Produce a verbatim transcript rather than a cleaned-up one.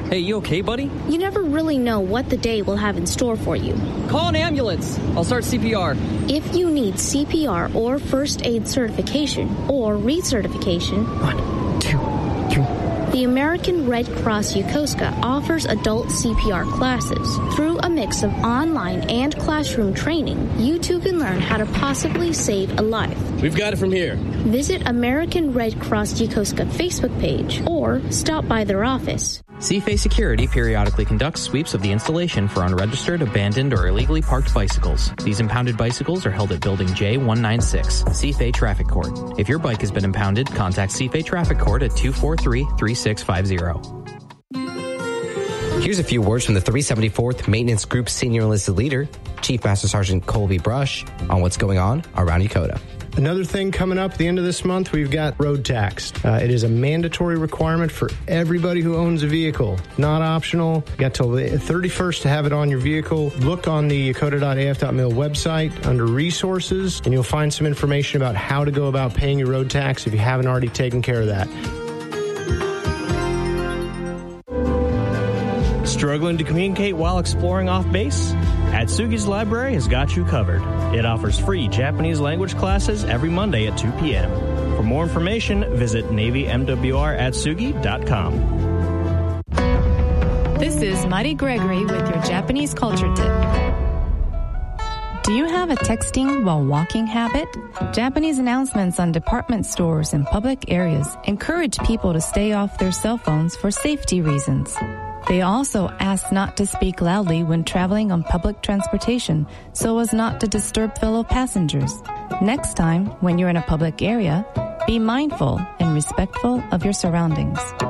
Hey, you okay, buddy? You never really know what the day will have in store for you. Call an ambulance. I'll start C P R. If you need C P R or first aid certification or recertification, One, two, three. the American Red Cross Yokosuka offers adult C P R classes. Through a mix of online and classroom training, you too can learn how to possibly save a life. We've got it from here. Visit American Red Cross Yokosuka Facebook page or stop by their office. C F A Security periodically conducts sweeps of the installation for unregistered, abandoned, or illegally parked bicycles. These impounded bicycles are held at Building J one ninety-six, C F A Traffic Court. If your bike has been impounded, contact C F A Traffic Court at two four three, three six five zero. Here's a few words from the three seventy-fourth Maintenance Group Senior Enlisted Leader, Chief Master Sergeant Colby Brush, on what's going on around Yokota. Another thing coming up at the end of this month, we've got road tax. Uh, it is a mandatory requirement for everybody who owns a vehicle. Not optional. You got till the thirty-first to have it on your vehicle. Look on the Yokota dot A F dot mil website under resources, and you'll find some information about how to go about paying your road tax if you haven't already taken care of that. Struggling to communicate while exploring off base? Atsugi's Library has got you covered. It offers free Japanese language classes every Monday at two p.m. For more information, visit Navy M W R Atsugi dot com. This is Mari Gregory with your Japanese culture tip. Do you have a texting while walking habit? Japanese announcements on department stores and public areas encourage people to stay off their cell phones for safety reasons. They also ask not to speak loudly when traveling on public transportation so as not to disturb fellow passengers. Next time, when you're in a public area, be mindful and respectful of your surroundings.